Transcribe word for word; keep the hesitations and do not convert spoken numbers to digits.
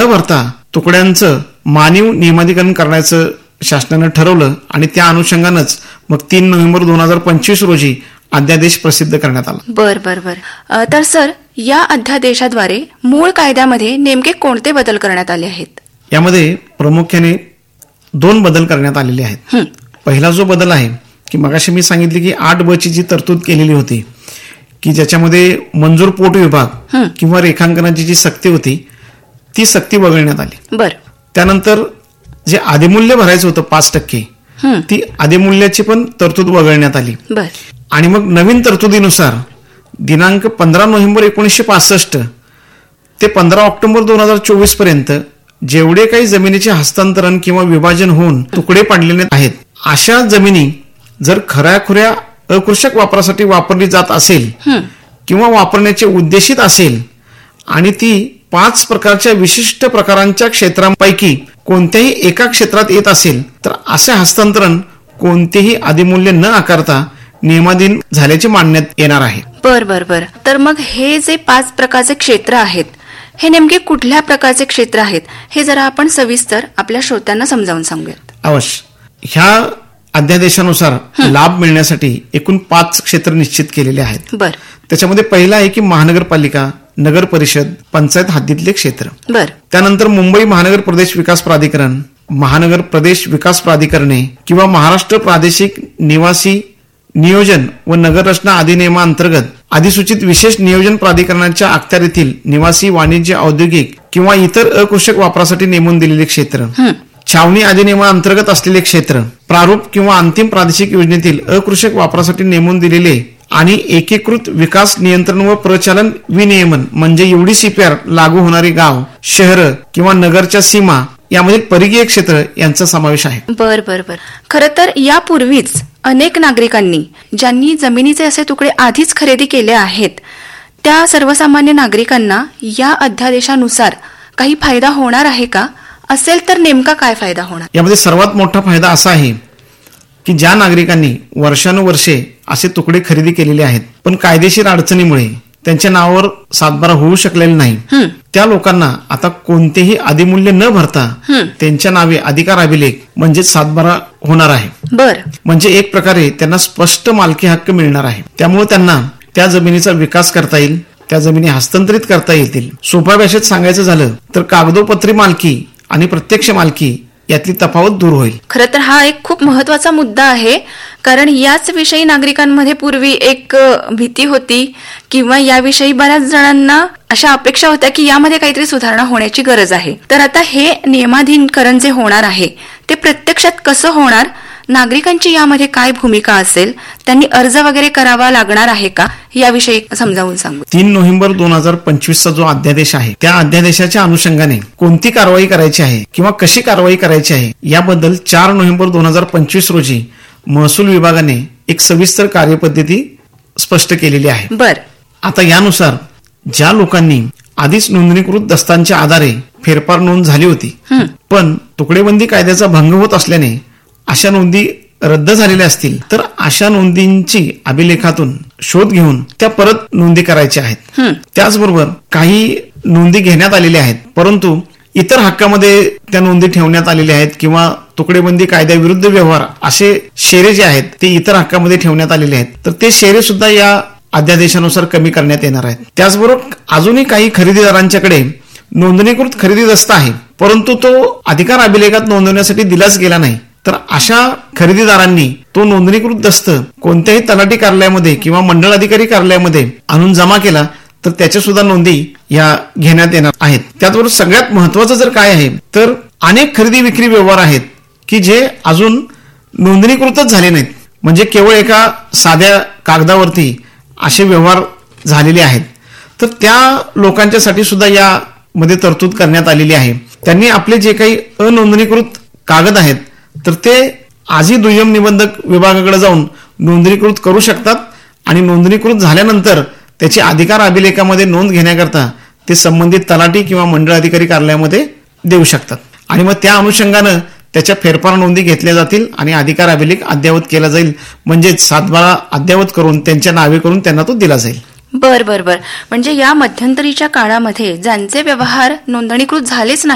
न भरता तुकड्यांचं मानवी नियमाधिकरण करण्याचं शासनानं ठरवलं आणि त्या अनुषंगानंच मग तीन नोव्हेंबर दोन हजार पंचवीस रोजी अध्यादेश प्रसिद्ध करण्यात आला. बर बर बर तर सर, या अध्यादेशाद्वारे मूळ कायद्यामध्ये नेमके कोणते बदल करण्यात आले आहेत? यामध्ये प्रामुख्याने दोन बदल करण्यात आलेले आहेत. पहिला जो बदल आहे की मगाशी मी सांगितले की आठ ब ची जी तरतूद केलेली होती की ज्याच्यामध्ये मंजूर पोट विभाग किंवा रेखांकनाची जी सक्ती होती ती सक्ती वगळण्यात आली. बर त्यानंतर जे अधिमूल्य भरायचं होतं पाच टक्के ती अधिमूल्याची पण तरतूद वगळण्यात आली. बर आणि मग नवीन तरतुदीनुसार दिनांक पंधरा नोव्हेंबर एकोणीसशे पासष्ट ते पंधरा ऑक्टोबर दोन हजार चोवीस पर्यंत जेवढे काही जमिनीचे हस्तांतरण किंवा विभाजन होऊन तुकडे पाडलेले आहेत अशा जमिनी जर खऱ्याखुऱ्या अकृषक वापरासाठी वापरली जात असेल किंवा वापरण्याचे उद्देशित असेल आणि ती पाच प्रकारच्या विशिष्ट प्रकारांच्या क्षेत्रांपैकी कोणत्याही एका क्षेत्रात येत असेल तर असे हस्तांतरण कोणतेही अधिमूल्य न आकारता नियमाधीन झाल्याचे मानण्यात येणार आहे. बर बर बर तर मग हे जे पाच प्रकारचे क्षेत्र आहेत हे नेमके कुठल्या प्रकारचे क्षेत्र आहेत हे जरा आपण सविस्तर आपल्या श्रोत्यांना समजावून सांगूयात. अवश्य. ह्या अध्यादेशानुसार लाभ मिळण्यासाठी एकूण पाच क्षेत्र निश्चित केलेले आहेत. बर त्याच्यामध्ये पहिला आहे की महानगरपालिका, नगर परिषद, पंचायत हद्दीतले क्षेत्र. बर त्यानंतर मुंबई महानगर प्रदेश विकास प्राधिकरण, महानगर प्रदेश विकास प्राधिकरणे किंवा महाराष्ट्र प्रादेशिक निवासी नियोजन व नगररचना अधिनियमांतर्गत अधिसूचित विशेष नियोजन प्राधिकरणाच्या अखत्यारीतील निवासी वाणिज्य औद्योगिक किंवा इतर अकृषक वापरासाठी नेमून दिलेले क्षेत्र, छावणी अधिनियमांतर्गत असलेले क्षेत्र, प्रारूप किंवा अंतिम प्रादेशिक योजनेतील अकृषक वापरासाठी नेमून दिलेले आणि एकीकृत विकास नियंत्रण व प्रचालन विनियमन म्हणजे एवढी सीपीआर लागू होणारी गाव, शहर किंवा नगरच्या सीमा यामधील परिघीय क्षेत्र यांचा समावेश आहे. बर बर बर खरं तर यापूर्वीच अनेक नागरिकांनी ज्यांनी जमिनीचे असे तुकडे आधीच खरेदी केले आहेत त्या सर्वसामान्य नागरिकांना या अध्यादेशानुसार काही फायदा होणार आहे का? असेल तर नेमका काय फायदा होणार? यामध्ये सर्वात मोठा फायदा असा आहे की ज्या नागरिकांनी वर्षानुवर्षे असे तुकडे खरेदी केलेले आहेत पण कायदेशीर अडचणीमुळे त्यांच्या नावावर सातबारा होऊ शकलेले नाही त्या लोकांना आता कोणतेही अधिमूल्य न भरता त्यांच्या नावे अधिकार अभिलेख म्हणजे सातबारा होणार आहे. बर म्हणजे एक प्रकारे त्यांना स्पष्ट मालकी हक्क मिळणार आहे. त्यामुळे त्यांना त्या जमिनीचा विकास करता येईल, त्या जमिनी हस्तांतरित करता येतील. सोप्या भाषेत सांगायचं झालं तर कागदोपत्री मालकी आणि प्रत्यक्ष मालकी यातली तफावत दूर होईल. खरं तर हा एक खूप महत्वाचा मुद्दा आहे कारण याच विषयी नागरिकांमध्ये पूर्वी एक भीती होती किंवा याविषयी बऱ्याच जणांना अशा अपेक्षा होत्या की यामध्ये काहीतरी सुधारणा होण्याची गरज आहे. तर आता हे नियमाधीनकरण जे होणार आहे ते प्रत्यक्षात कसं होणार, नागरिकांची यामध्ये काय भूमिका असेल, त्यांनी अर्ज वगैरे करावा लागणार आहे का याविषयी समजावून सांगू. तीन नोव्हेंबर दोन हजार पंचवीस चा जो अध्यादेश आहे त्या अध्यादेशाच्या अनुषंगाने कोणती कारवाई करायची आहे किंवा कशी कारवाई करायची आहे याबद्दल चार नोव्हेंबर दोन हजार पंचवीस रोजी महसूल विभागाने एक सविस्तर कार्यपद्धती स्पष्ट केलेली आहे. बर आता यानुसार ज्या लोकांनी आधीच नोंदणीकृत दस्तांच्या आधारे फेरफार नोंद झाली होती पण तुकडेबंदी कायद्याचा भंग होत असल्याने अशा नोंदी रद्द झालेल्या असतील तर अशा नोंदींची अभिलेखातून शोध घेऊन त्या परत नोंदी करायच्या आहेत. त्याचबरोबर काही नोंदी घेण्यात आलेल्या आहेत परंतु इतर हक्कामध्ये त्या नोंदी ठेवण्यात आलेल्या आहेत किंवा तुकडेबंदी कायद्याविरुद्ध व्यवहार असे शेरे जे आहेत ते इतर हक्कामध्ये ठेवण्यात आलेले आहेत तर ते शेरे सुद्धा या अध्यादेशानुसार कमी करण्यात येणार आहेत. त्याचबरोबर अजूनही काही खरेदीदारांच्याकडे नोंदणीकृत खरेदी दस्ता आहे परंतु तो अधिकार अभिलेखात नोंदवण्यासाठी दिलाच गेला नाही तर अशा खरेदीदारांनी तो नोंदणीकृत दस्त कोणत्याही तलाठी कार्यालयामध्ये किंवा मंडळ अधिकारी कार्यालयामध्ये आणून जमा केला तर त्याच्या सुद्धा नोंदी या घेण्यात येणार आहेत. त्याचबरोबर सगळ्यात महत्वाचं जर काय आहे तर अनेक खरेदी विक्री व्यवहार आहेत की जे अजून नोंदणीकृतच झाले नाहीत म्हणजे केवळ एका साध्या कागदावरती असे व्यवहार झालेले आहेत तर त्या लोकांच्यासाठी सुद्धा यामध्ये तरतूद करण्यात आलेली आहे. त्यांनी आपले जे काही अनोंदणीकृत कागद आहेत तर ते आजही दुय्यम निबंधक विभागाकडे जाऊन नोंदणीकृत करू शकतात आणि नोंदणीकृत झाल्यानंतर त्याची अधिकार अभिलेखामध्ये नोंद घेण्याकरता ते संबंधित तलाठी किंवा मंडळ अधिकारी कार्यालयामध्ये देऊ शकतात आणि मग त्या अनुषंगानं त्याच्या फेरफार नोंदी घेतल्या जातील आणि अधिकार अभिलेख अद्ययावत केला जाईल म्हणजे सातबारा अद्ययावत करून त्यांच्या नावे करून त्यांना तो दिला जाईल. बर बर बर म्हणजे या मध्यंतरीच्या काळामध्ये ज्यांचे व्यवहार नोंदणीकृत झालेच नाही